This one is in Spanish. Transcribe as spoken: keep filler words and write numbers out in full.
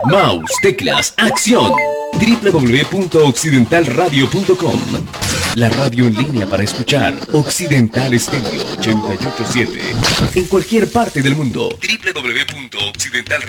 Mouse, teclas, acción. doble u doble u doble u punto occidental radio punto com. La radio en línea para escuchar. Occidental Estéreo ochenta y ocho punto siete. En cualquier parte del mundo. doble u doble u doble u punto occidental